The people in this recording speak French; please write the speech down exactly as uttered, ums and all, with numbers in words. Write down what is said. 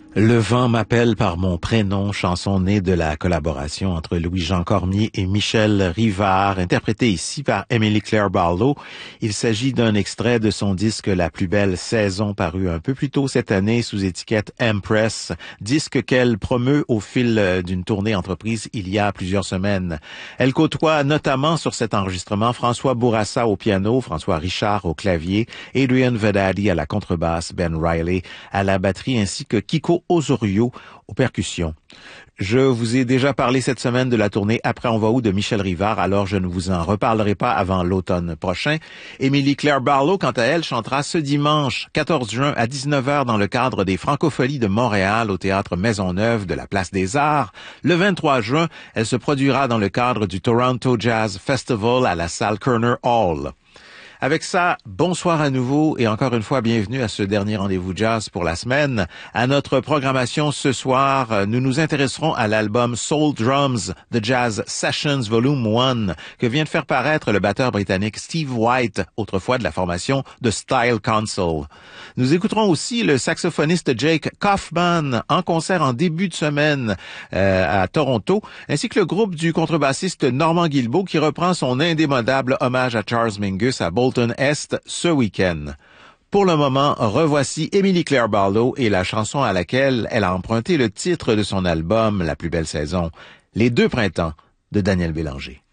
Le vent m'appelle par mon prénom, chanson née de la collaboration entre Louis-Jean Cormier et Michel Rivard, interprétée ici par Emily Claire Barlow. Il s'agit d'un extrait de son disque La plus belle saison, paru un peu plus tôt cette année sous étiquette Empress, disque qu'elle promeut au fil d'une tournée entreprise il y a plusieurs semaines. Elle côtoie notamment sur cet enregistrement François Bourassa au piano, François Richard au clavier, Adrian Vedadi à la contrebasse, Ben Riley à la batterie ainsi que Kiko Osorio aux percussions. Je vous ai déjà parlé cette semaine de la tournée Après on va où de Michel Rivard, alors je ne vous en reparlerai pas avant l'automne prochain. Émilie Claire Barlow, quant à elle, chantera ce dimanche quatorze juin à dix-neuf heures dans le cadre des Francopholies de Montréal au théâtre Maisonneuve de la Place des Arts. Le vingt-trois juin, elle se produira dans le cadre du Toronto Jazz Festival à la salle Kerner Hall. Avec ça, bonsoir à nouveau et encore une fois, bienvenue à ce dernier rendez-vous jazz pour la semaine. À notre programmation ce soir, nous nous intéresserons à l'album Soul Drums The Jazz Sessions Volume un que vient de faire paraître le batteur britannique Steve White, autrefois de la formation The Style Council. Nous écouterons aussi le saxophoniste Jake Kaufman en concert en début de semaine euh, à Toronto, ainsi que le groupe du contrebassiste Normand Guilbeault qui reprend son indémodable hommage à Charles Mingus à Bolton Est ce week-end. Pour le moment, revoici Emily Claire Barlow et la chanson à laquelle elle a emprunté le titre de son album La plus belle saison, Les deux printemps de Daniel Bélanger.